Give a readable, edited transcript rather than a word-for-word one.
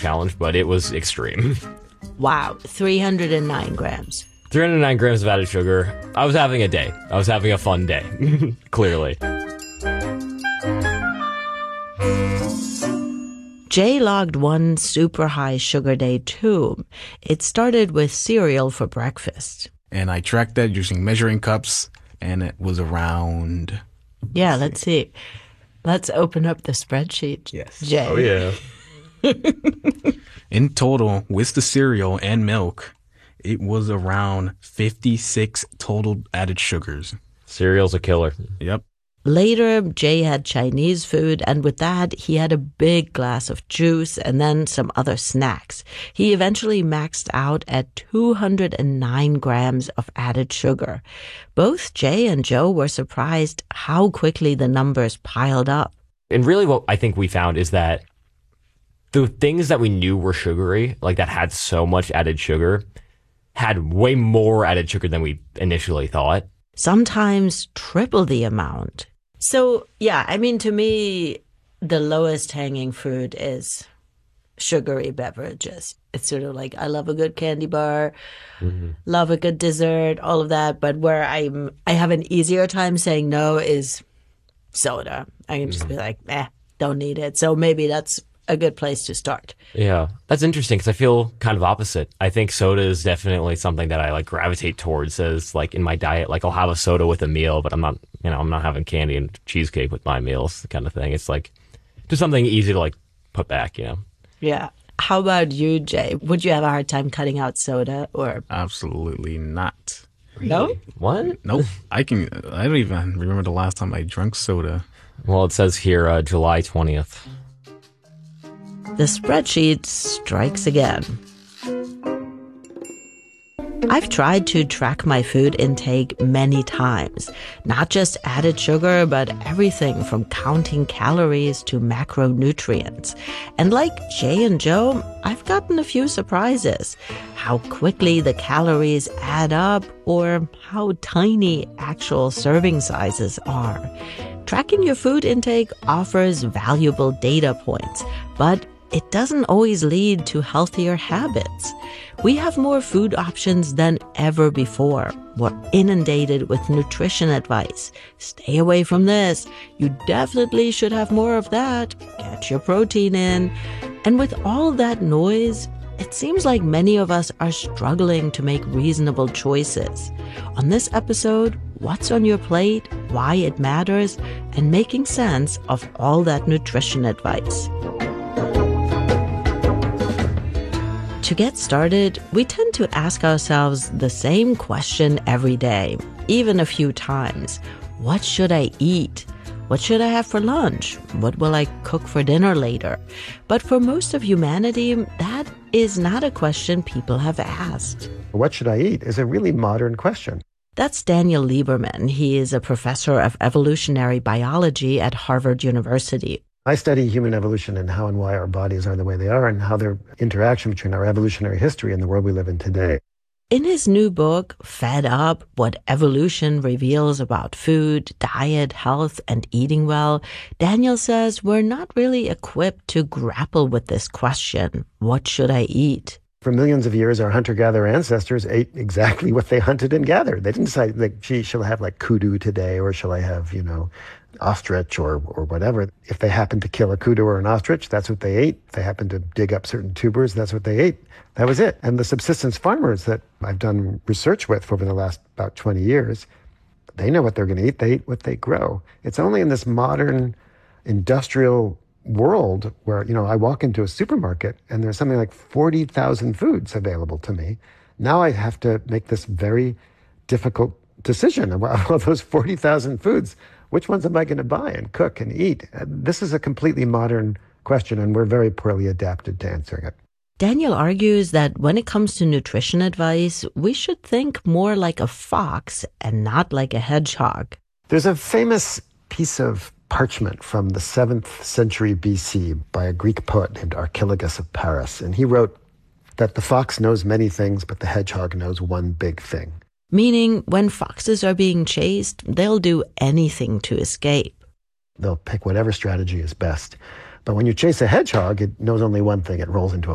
challenge, but it was extreme. Wow, 309 grams. 309 grams of added sugar. I was having a day. I was having a fun day, clearly. Jay logged one super high sugar day too. It started with cereal for breakfast. And I tracked that using measuring cups, and it was around... Yeah, let's see. Let's open up the spreadsheet. Yes. Jay. Oh, yeah. In total, with the cereal and milk, it was around 56 total added sugars. Cereal's a killer. Yep. Later, Jay had Chinese food, and with that, he had a big glass of juice and then some other snacks. He eventually maxed out at 209 grams of added sugar. Both Jay and Joe were surprised how quickly the numbers piled up. And really what I think we found is that the things that we knew were sugary, like that had so much added sugar, had way more added sugar than we initially thought. Sometimes triple the amount. So, yeah, I mean, to me, the lowest hanging fruit is sugary beverages. It's sort of like, I love a good candy bar, love a good dessert, all of that. But where I have an easier time saying no is soda. I can just be like, don't need it. So maybe that's a good place to start. Yeah, that's interesting because I feel kind of opposite. I think soda is definitely something that I like gravitate towards as like in my diet. Like I'll have a soda with a meal, but I'm not having candy and cheesecake with my meals kind of thing. It's like just something easy to like put back, Yeah. How about you, Jay? Would you have a hard time cutting out soda or? Absolutely not. No? What? Nope. I don't even remember the last time I drank soda. Well, it says here July 20th. The spreadsheet strikes again. I've tried to track my food intake many times, not just added sugar, but everything from counting calories to macronutrients. And like Jay and Joe, I've gotten a few surprises. How quickly the calories add up or how tiny actual serving sizes are. Tracking your food intake offers valuable data points, but it doesn't always lead to healthier habits. We have more food options than ever before. We're inundated with nutrition advice. Stay away from this. You definitely should have more of that. Get your protein in. And with all that noise, it seems like many of us are struggling to make reasonable choices. On this episode, what's on your plate, why it matters, and making sense of all that nutrition advice. To get started, we tend to ask ourselves the same question every day, even a few times. What should I eat? What should I have for lunch? What will I cook for dinner later? But for most of humanity, that is not a question people have asked. What should I eat is a really modern question. That's Daniel Lieberman. He is a professor of evolutionary biology at Harvard University. I study human evolution and how and why our bodies are the way they are and how their interaction between our evolutionary history and the world we live in today. In his new book, Fed Up, What Evolution Reveals About Food, Diet, Health, and Eating Well, Daniel says we're not really equipped to grapple with this question, what should I eat? For millions of years, our hunter-gatherer ancestors ate exactly what they hunted and gathered. They didn't decide, like, gee, shall I have, like, kudu today, or shall I have, ostrich or whatever. If they happened to kill a kudu or an ostrich, that's what they ate. If they happened to dig up certain tubers, that's what they ate. That was it. And the subsistence farmers that I've done research with over the last about 20 years, they know what they're going to eat. They eat what they grow. It's only in this modern industrial world where, I walk into a supermarket and there's something like 40,000 foods available to me. Now I have to make this very difficult decision about those 40,000 foods. Which ones am I going to buy and cook and eat? This is a completely modern question, and we're very poorly adapted to answering it. Daniel argues that when it comes to nutrition advice, we should think more like a fox and not like a hedgehog. There's a famous piece of parchment from the 7th century BC by a Greek poet named Archilogus of Paris, and he wrote that the fox knows many things, but the hedgehog knows one big thing. Meaning, when foxes are being chased, they'll do anything to escape. They'll pick whatever strategy is best. But when you chase a hedgehog, it knows only one thing. It rolls into a